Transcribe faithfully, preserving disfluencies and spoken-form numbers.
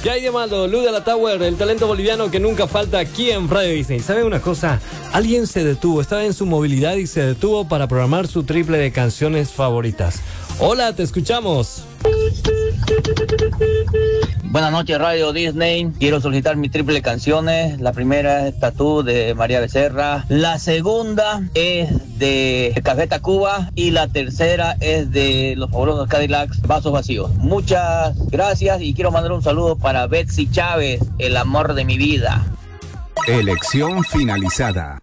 ¿Qué hay de malo? Luz de la Tower, el talento boliviano que nunca falta aquí en Radio Disney. ¿Saben una cosa? Alguien se detuvo, estaba en su movilidad y se detuvo para programar su triple de canciones favoritas. Hola, te escuchamos. Buenas noches, Radio Disney. Quiero solicitar mi triple de canciones. La primera es Tatú de María Becerra. La segunda es de Café Tacuba. Y la tercera es de Los Fabulosos Cadillacs, Vasos Vacíos. Muchas gracias y quiero mandar un saludo para Betsy Chávez, el amor de mi vida. Elección finalizada.